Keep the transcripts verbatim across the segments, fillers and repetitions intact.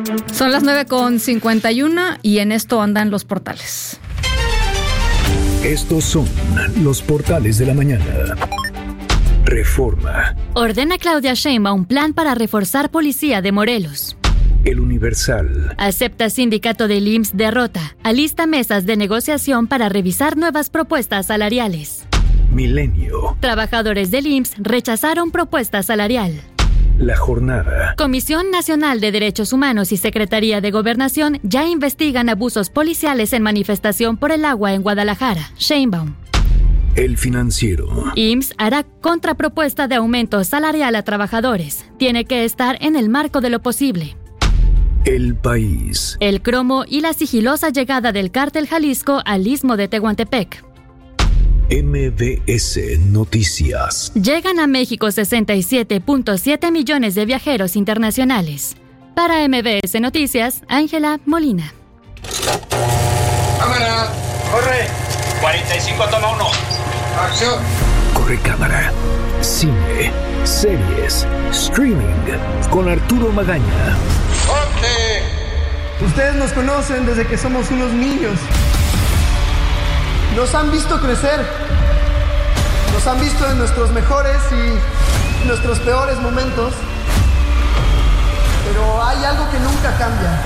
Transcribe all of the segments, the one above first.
Son las nueve con cincuenta y uno y en esto andan los portales. Estos son los portales de la mañana. Reforma. Ordena Claudia Sheinbaum un plan para reforzar policía de Morelos. El Universal. Acepta sindicato del I M S S derrota. Alista mesas de negociación para revisar nuevas propuestas salariales. Milenio. Trabajadores del I M S S rechazaron propuesta salarial. La Jornada. Comisión Nacional de Derechos Humanos y Secretaría de Gobernación ya investigan abusos policiales en manifestación por el agua en Guadalajara. Sheinbaum. El Financiero. I M S S hará contrapropuesta de aumento salarial a trabajadores. Tiene que estar en el marco de lo posible. El País. El cromo y la sigilosa llegada del Cártel Jalisco al istmo de Tehuantepec. M B S Noticias. Llegan a México sesenta y siete punto siete millones de viajeros internacionales. Para M B S Noticias, Ángela Molina. ¡Cámara! ¡Corre! cuarenta y cinco, toma uno. ¡Acción! Corre cámara. Cine, series, streaming. Con Arturo Magaña. ¡Corte! Ustedes nos conocen desde que somos unos niños. Nos han visto crecer. Nos han visto en nuestros mejores y nuestros peores momentos. Pero hay algo que nunca cambia.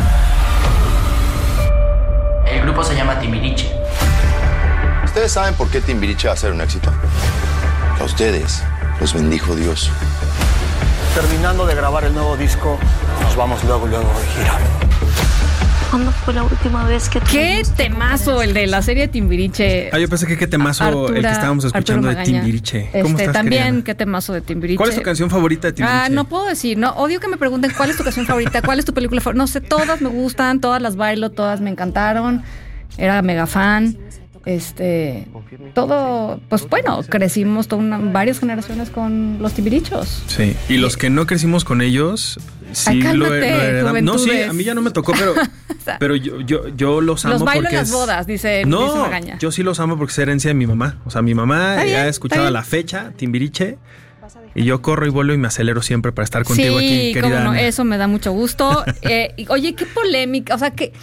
El grupo se llama Timbiriche. ¿Ustedes saben por qué Timbiriche va a ser un éxito? A ustedes los bendijo Dios. Terminando de grabar el nuevo disco, nos vamos luego, luego de gira. ¿Cuándo fue la última vez que... Qué temazo el de la serie Timbiriche. Ah, yo pensé que qué temazo Artura, el que estábamos escuchando de Magaña. Timbiriche. ¿Cómo Este, estás, también, querida? qué temazo de Timbiriche. ¿Cuál es tu canción favorita de Timbiriche? Ah, no puedo decir, no, odio que me pregunten cuál es tu canción favorita, cuál es tu película favorita. No sé, todas me gustan, todas las bailo, todas me encantaron. Era mega fan. Este, todo, pues bueno, crecimos toda una, varias generaciones con los Timbirichos. Sí, y los que no crecimos con ellos, sí Ay, lo, cálmate, lo heredamos. No, sí, juventudes. a mí ya no me tocó, pero, pero yo, yo, yo los amo Los bailo porque en las es- bodas, dice, No, dice Magaña. yo sí los amo porque es herencia de mi mamá. O sea, mi mamá Está bien, ha está escuchado a bien. la fecha Timbiriche y yo corro y vuelo y me acelero siempre para estar contigo sí, aquí, cómo querida no, Ana. eso me da mucho gusto. eh, y, oye, qué polémica, o sea, que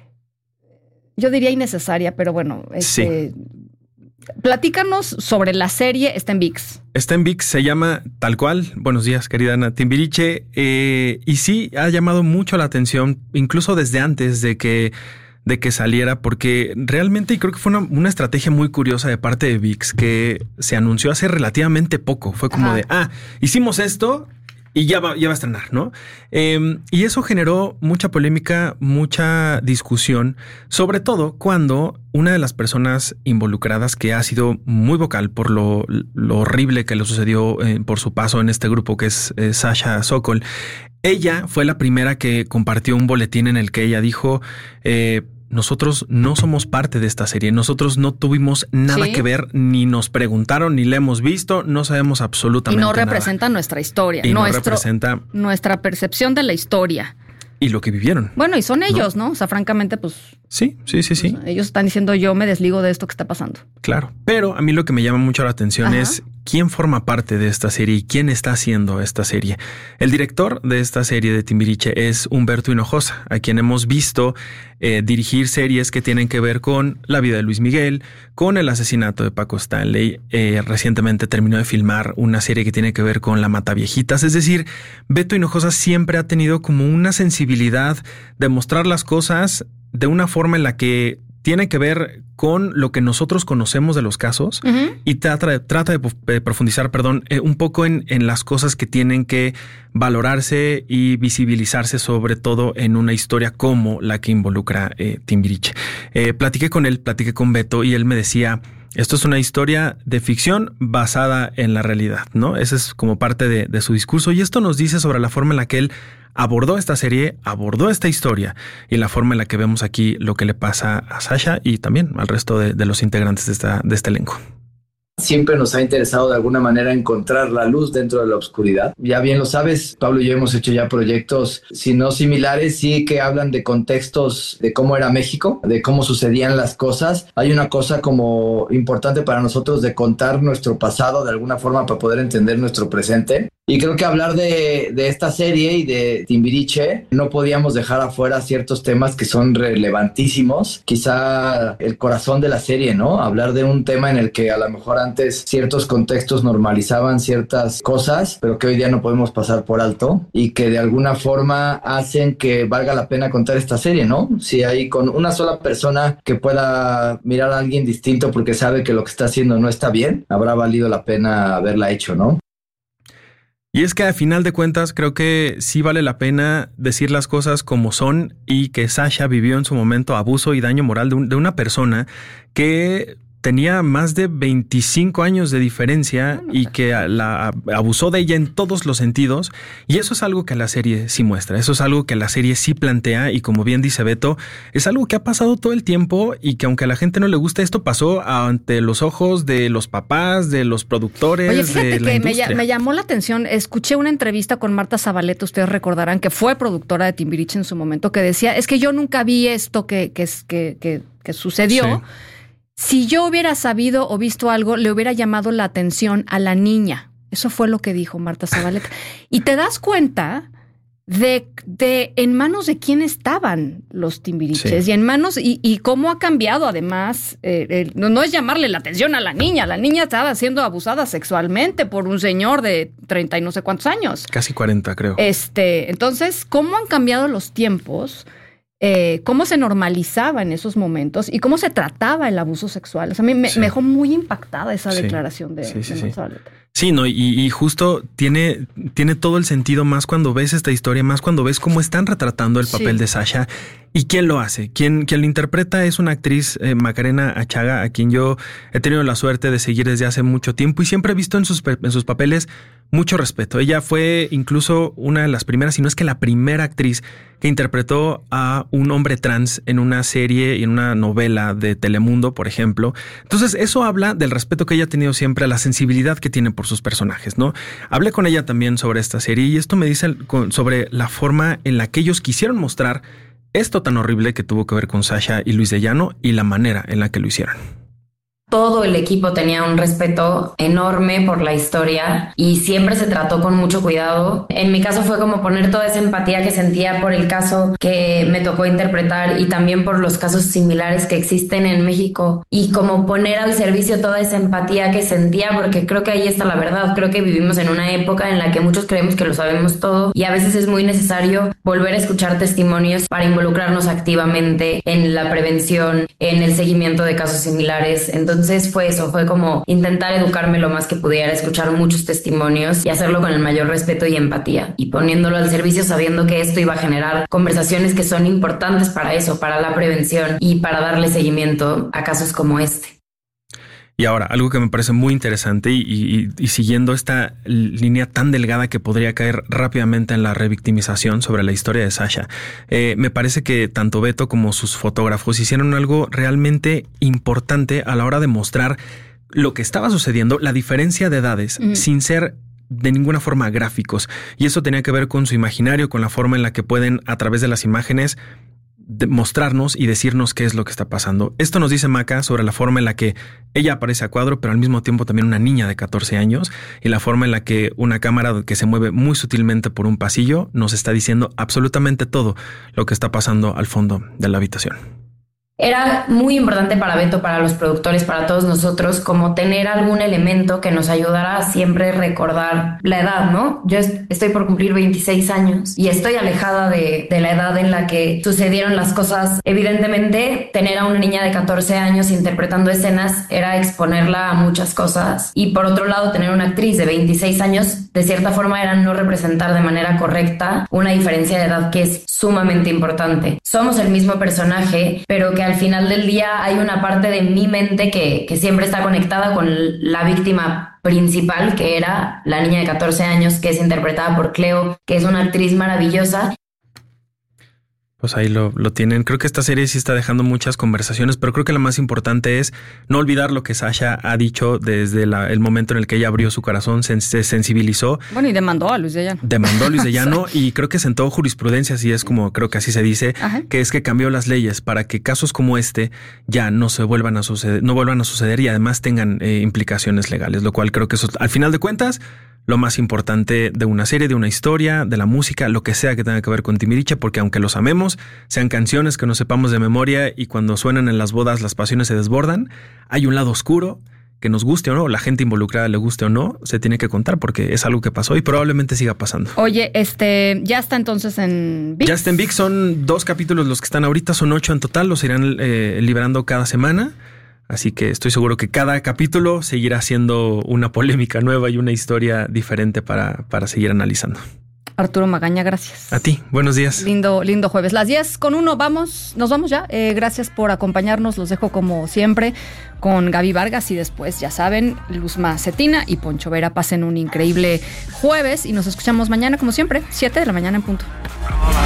yo diría innecesaria, pero bueno, este, platícanos sobre la serie, está en ViX. Está en ViX, se llama tal cual. Buenos días, querida Ana. Timbiriche. Eh, y sí, ha llamado mucho la atención, incluso desde antes de que, de que saliera, porque realmente y creo que fue una, una estrategia muy curiosa de parte de ViX que se anunció hace relativamente poco. Fue como Ajá. de, ah, hicimos esto y ya va, ya va a estrenar, ¿no? Eh, y eso generó mucha polémica, mucha discusión, sobre todo cuando una de las personas involucradas que ha sido muy vocal por lo, lo horrible que le sucedió eh, por su paso en este grupo, que es eh, Sasha Sokol, ella fue la primera que compartió un boletín en el que ella dijo... Eh, nosotros no somos parte de esta serie. Nosotros no tuvimos nada Sí. que ver, ni nos preguntaron, ni la hemos visto. No sabemos Y absolutamente no nada. representa nuestra historia, Y no nuestro, representa- nuestra percepción de la historia. Y lo que vivieron. Bueno, y son ellos, ¿no? O sea, francamente, pues Sí, sí, sí, sí. ellos están diciendo yo me desligo de esto que está pasando. Claro. Pero a mí lo que me llama mucho la atención Ajá. es quién forma parte de esta serie y quién está haciendo esta serie. El director de esta serie de Timbiriche es Humberto Hinojosa, a quien hemos visto eh, dirigir series que tienen que ver con la vida de Luis Miguel, con el asesinato de Paco Stanley. Eh, recientemente terminó de filmar una serie que tiene que ver con La Mataviejitas. Es decir, Beto Hinojosa siempre ha tenido como una sensibilidad de mostrar las cosas de una forma en la que tiene que ver con lo que nosotros conocemos de los casos Ujú. y trata, trata de, de profundizar, perdón, eh, un poco en, en las cosas que tienen que valorarse y visibilizarse, sobre todo en una historia como la que involucra eh, Timbiriche. Eh, platiqué con él, platiqué con Beto y él me decía... Esto es una historia de ficción basada en la realidad, ¿no? Ese es como parte de, de su discurso y esto nos dice sobre la forma en la que él abordó esta serie, abordó esta historia y la forma en la que vemos aquí lo que le pasa a Sasha y también al resto de, de los integrantes de, esta, de este elenco. Siempre nos ha interesado de alguna manera encontrar la luz dentro de la oscuridad. Ya bien lo sabes, Pablo y yo hemos hecho ya proyectos, si no similares, sí que hablan de contextos de cómo era México, de cómo sucedían las cosas. Hay una cosa como importante para nosotros de contar nuestro pasado de alguna forma para poder entender nuestro presente. Y creo que hablar de, de esta serie y de Timbiriche, no podíamos dejar afuera ciertos temas que son relevantísimos. Quizá el corazón de la serie, ¿no? Hablar de un tema en el que a lo mejor antes ciertos contextos normalizaban ciertas cosas, pero que hoy día no podemos pasar por alto y que de alguna forma hacen que valga la pena contar esta serie, ¿no? Si hay con una sola persona que pueda mirar a alguien distinto porque sabe que lo que está haciendo no está bien, habrá valido la pena haberla hecho, ¿no? Y es que a final de cuentas creo que sí vale la pena decir las cosas como son y que Sasha vivió en su momento abuso y daño moral de, un, de una persona que tenía más de veinticinco años de diferencia y que la abusó de ella en todos los sentidos. Y eso es algo que la serie sí muestra. Eso es algo que la serie sí plantea. Y como bien dice Beto, es algo que ha pasado todo el tiempo y que aunque a la gente no le guste, esto pasó ante los ojos de los papás, de los productores. Oye, fíjate de la que industria. me, me llamó la atención. Escuché una entrevista con Marta Zabaleta, ustedes recordarán, que fue productora de Timbiriche en su momento, que decía, es que yo nunca vi esto que, que, que, que, que sucedió. Sí. Si yo hubiera sabido o visto algo, le hubiera llamado la atención a la niña. Eso fue lo que dijo Marta Zabaleta. Y te das cuenta de, de en manos de quién estaban los Timbiriches sí. y en manos y, y cómo ha cambiado además. Eh, eh, no, no es llamarle la atención a la niña. La niña estaba siendo abusada sexualmente por un señor de treinta y no sé cuántos años. Casi cuarenta, creo. Este, entonces, ¿cómo han cambiado los tiempos? Eh, cómo se normalizaba en esos momentos y cómo se trataba el abuso sexual. O sea, a mí me, sí. me dejó muy impactada esa sí. declaración de, sí, sí, de sí. Zabaleta. Sí, no, y, y justo tiene, tiene todo el sentido más cuando ves esta historia, más cuando ves cómo están retratando el papel sí. de Sasha y quién lo hace. Quien, quien lo interpreta es una actriz, eh, Macarena Achaga, a quien yo he tenido la suerte de seguir desde hace mucho tiempo y siempre he visto en sus, en sus papeles mucho respeto. Ella fue incluso una de las primeras, si no es que la primera actriz que interpretó a un hombre trans en una serie y en una novela de Telemundo, por ejemplo. Entonces, eso habla del respeto que ella ha tenido siempre, a la sensibilidad que tiene por sus personajes, ¿no? Hablé con ella también sobre esta serie y esto me dice sobre la forma en la que ellos quisieron mostrar esto tan horrible que tuvo que ver con Sasha y Luis de Llano y la manera en la que lo hicieron. Todo el equipo tenía un respeto enorme por la historia y siempre se trató con mucho cuidado. En mi caso fue como poner toda esa empatía que sentía por el caso que me tocó interpretar y también por los casos similares que existen en México y como poner al servicio toda esa empatía que sentía, porque creo que ahí está la verdad. Creo que vivimos en una época en la que muchos creemos que lo sabemos todo y a veces es muy necesario volver a escuchar testimonios para involucrarnos activamente en la prevención, en el seguimiento de casos similares. Entonces Entonces fue eso, fue como intentar educarme lo más que pudiera, escuchar muchos testimonios y hacerlo con el mayor respeto y empatía y poniéndolo al servicio sabiendo que esto iba a generar conversaciones que son importantes para eso, para la prevención y para darle seguimiento a casos como este. Y ahora, algo que me parece muy interesante y, y, y siguiendo esta línea tan delgada que podría caer rápidamente en la revictimización sobre la historia de Sasha, eh, me parece que tanto Beto como sus fotógrafos hicieron algo realmente importante a la hora de mostrar lo que estaba sucediendo, la diferencia de edades, mm. sin ser de ninguna forma gráficos. Y eso tenía que ver con su imaginario, con la forma en la que pueden, a través de las imágenes, de mostrarnos y decirnos qué es lo que está pasando. Esto nos dice Maca sobre la forma en la que ella aparece a cuadro, pero al mismo tiempo también una niña de catorce años, y la forma en la que una cámara que se mueve muy sutilmente por un pasillo nos está diciendo absolutamente todo lo que está pasando al fondo de la habitación. Era muy importante para Beto, para los productores, para todos nosotros, como tener algún elemento que nos ayudara a siempre recordar la edad, ¿no? Yo estoy por cumplir veintiséis años y estoy alejada de, de la edad en la que sucedieron las cosas. Evidentemente, tener a una niña de catorce años interpretando escenas era exponerla a muchas cosas. Y por otro lado, tener una actriz de veintiséis años, de cierta forma, era no representar de manera correcta una diferencia de edad que es sumamente importante. Somos el mismo personaje, pero que al final del día hay una parte de mi mente que, que siempre está conectada con la víctima principal, que era la niña de catorce años, que es interpretada por Cleo, que es una actriz maravillosa. Pues ahí lo, lo tienen. Creo que esta serie sí está dejando muchas conversaciones, pero creo que lo más importante es no olvidar lo que Sasha ha dicho desde la, el momento en el que ella abrió su corazón, se, se sensibilizó. Bueno, y demandó a Luis de Llano. Demandó a Luis de Llano y creo que sentó jurisprudencia, así es como creo que así se dice, Ajá. que es que cambió las leyes para que casos como este ya no se vuelvan a suceder, no vuelvan a suceder y además tengan eh, implicaciones legales, lo cual creo que eso, al final de cuentas, lo más importante de una serie, de una historia, de la música, lo que sea que tenga que ver con Timbiriche, porque aunque los amemos, sean canciones que no sepamos de memoria y cuando suenan en las bodas las pasiones se desbordan, hay un lado oscuro que nos guste o no, la gente involucrada le guste o no, se tiene que contar porque es algo que pasó y probablemente siga pasando. Oye, este, ya está entonces en ViX. Ya está en ViX, son dos capítulos los que están ahorita, son ocho en total, los irán eh, liberando cada semana. Así que estoy seguro que cada capítulo seguirá siendo una polémica nueva y una historia diferente para, para seguir analizando. Arturo Magaña, gracias. A ti, buenos días. Lindo, lindo jueves. Las diez con uno, vamos, nos vamos ya. Eh, gracias por acompañarnos, los dejo como siempre con Gaby Vargas y después, ya saben, Luzma Cetina y Poncho Vera. Pasen un increíble jueves y nos escuchamos mañana como siempre, siete de la mañana en punto.